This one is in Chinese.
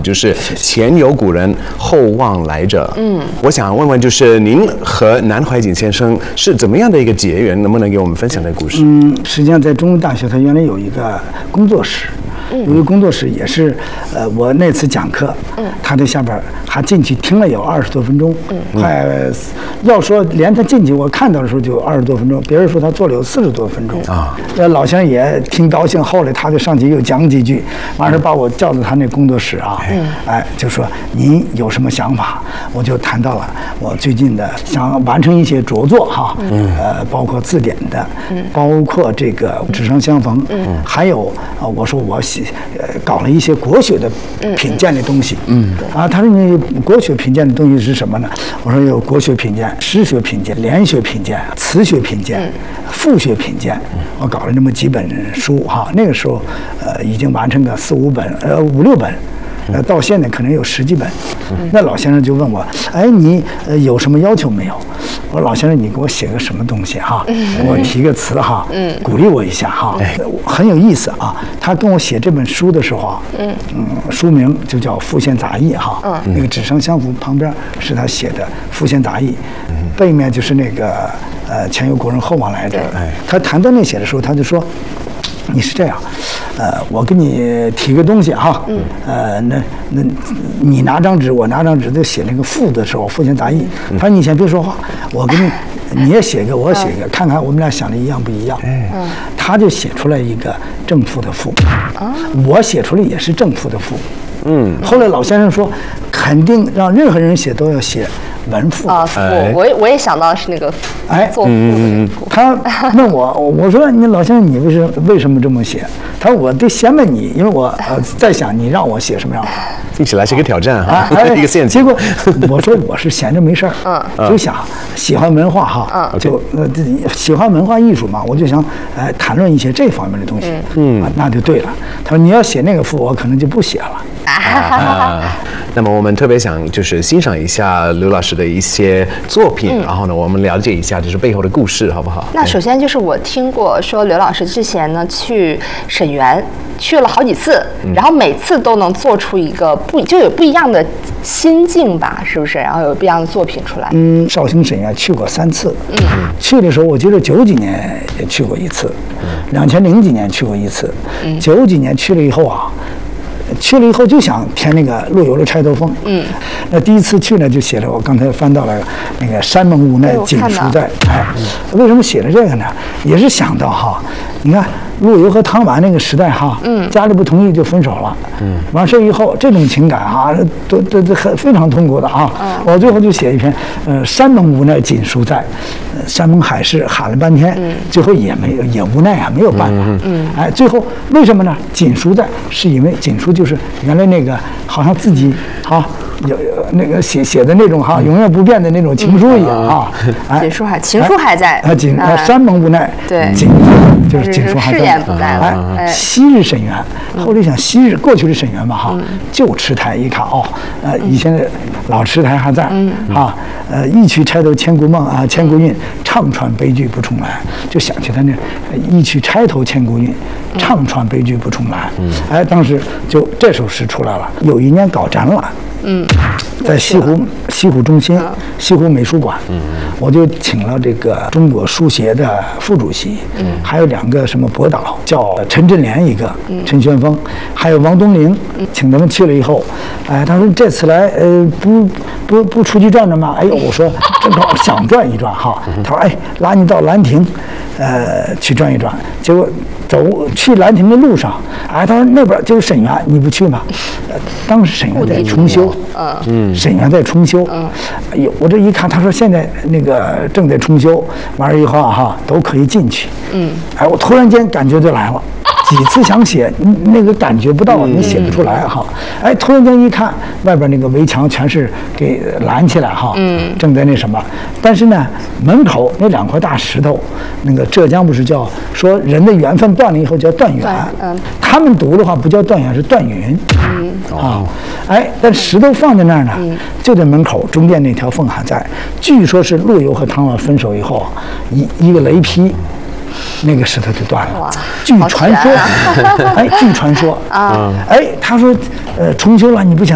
就是前有古人，后望来者。我想问问，就是您和南怀瑾先生是怎么样的一个结缘？能不能给我们分享这个故事？ 实际上在中文大学，它原来有一个工作室。有一个工作室也是，我那次讲课，他在下边还进去听了有20多分钟，快要说连他进去我看到的时候就有20多分钟，别人说他做了有40多分钟啊。老先生也挺高兴，后来他就上去又讲几句，完事把我叫到他那工作室啊，就说您有什么想法？我就谈到了我最近的想完成一些着作哈，包括字典的，包括这个纸上相逢，还有我说我搞了一些国学的品鉴的东西，他说你国学品鉴的东西是什么呢？我说有国学品鉴、诗学品鉴、联学品鉴、词学品鉴、赋学品鉴，我搞了这么几本书哈。那个时候已经完成个4、5本，5、6本。到现在可能有10几本，那老先生就问我，哎，你有什么要求没有？我说老先生，你给我写个什么东西哈？我提个词哈，鼓励我一下哈，很有意思啊。他跟我写这本书的时候啊，书名就叫《复现杂义》哈，那个纸上相符旁边是他写的《复现杂义》，背面就是那个前有古人后望来者。他谈到那写的时候，他就说。你是这样，我给你提个东西哈，那你拿张纸，我拿张纸，就写那个赋的时候，复现杂义。他说你先别说话，我给你也写个，我写个，看看我们俩想的一样不一样。他就写出来一个正赋的赋，我写出来也是正赋的赋。后来老先生说，肯定让任何人写都要写文赋啊，赋。我也想到是那个做赋的赋。 他问我说你老先生你为什么这么写？他说我得先问你，因为我在想你让我写什么样。 听起来是一个挑战哈，一个陷阱。 结果我说我是闲着没事儿，就想喜欢文化哈，就喜欢文化艺术嘛，我就想谈论一些这方面的东西。那就对了。他说你要写那个赋，我可能就不写了。 那么我们特别想就是欣赏一下刘老师的一些作品，然后呢，我们了解一下就是背后的故事，好不好？ 那首先就是我听过说刘老师之前呢去沈园去了好几次，然后每次都能做出一个有不一样的心境吧，是不是？然后有不一样的作品出来。 绍兴沈园去过3次，去的时候我记得90几年也去过1次，2000几年去过1次，90几年去了以后啊。去了以后就想填那个陆游的《钗头凤》。那第一次去呢，就写了我刚才翻到了那个山盟无奈锦书在。为什么写了这个呢？也是想到哈，你看陆游和汤婉那个时代哈，家里不同意就分手了。完事以后这种情感哈，都非常痛苦的啊。我最后就写一篇，山盟无奈锦书在，山盟海誓喊了半天，最后也无奈啊，没有办法。最后为什么呢？锦书在，是因为锦书就是原来那个好像自己有那个写的那种永远不变的那种情书一样啊。 情书还在。 山盟无奈， 对， 就是锦书还在。 誓言不在了。 昔日沈园，后来想昔日过去的沈园嘛旧池台一看以前的老池台还在一曲钗头千古梦千古韵，唱穿悲剧不重来，就想起他那一曲钗头千古韵，唱穿悲剧不重来。当时就这首诗出来了。有一年搞展览。在西湖中心西湖美术馆，我就请了这个中国书协的副主席，还有2个什么博导，叫陈振联一个，陈玄峰，还有王东陵，请他们去了以后，他说这次来不出去转转吗？我说正好想转一转哈。他说拉你到兰亭，去转一转。结果去兰亭的路上，他说那边就是沈园，你不去吗？当时沈园在重修，沈园在重修。我这一看，他说现在那个正在重修，完了以后都可以进去。我突然间感觉就来了。几次想写，那个感觉不到，你写不出来突然间一看，外边那个围墙全是给拦起来正在那什么。但是呢，门口那2块大石头，那个浙江不是叫说人的缘分断了以后叫断缘，他们读的话不叫断缘，是断云。但石头放在那儿呢，就在门口中间那条缝还在。据说是陆游和汤婉分手以后，一个雷劈。那个石头就断了。据传说，据传说他说，重修了，你不想